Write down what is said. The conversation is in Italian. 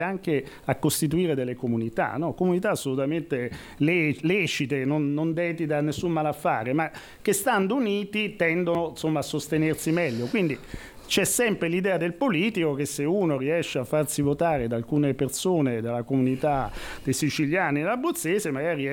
anche a costituire delle comunità, no? Comunità assolutamente lecite, non deti da nessun malaffare, ma che stando uniti tendono insomma a sostenersi meglio. Quindi c'è sempre l'idea del politico che se uno riesce a farsi votare da alcune persone della comunità dei siciliani e dell'abruzzese, magari riesce